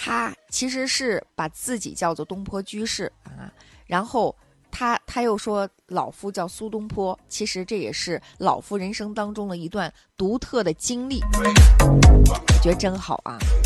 他其实是把自己叫做东坡居士啊，然后他又说老夫叫苏东坡，其实这也是老夫人生当中的一段独特的经历，我觉得真好啊。